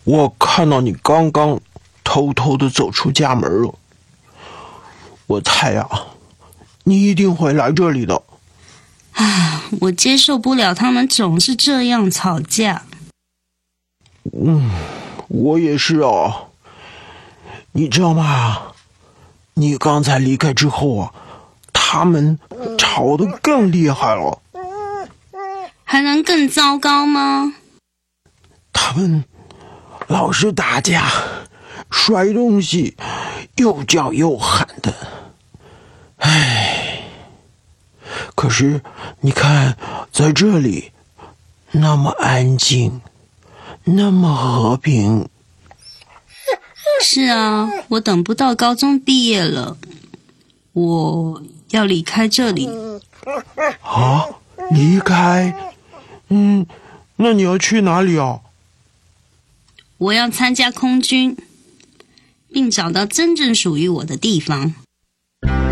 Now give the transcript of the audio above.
我看到你刚刚偷偷地走出家门了。我猜啊，你一定会来这里的。 我接受不了他们总是这样吵架。 我也是啊。你知道吗？你刚才离开之后啊，他们吵得更厉害了。 还能更糟糕吗？ 他们老是打架，摔东西，又叫又喊的。可是你看，在这里那么安静，那么和平。 是啊，我等不到高中毕业了，我要离开这里。 啊？离开？那你要去哪里啊？ 我要参加空军，并找到真正属于我的地方。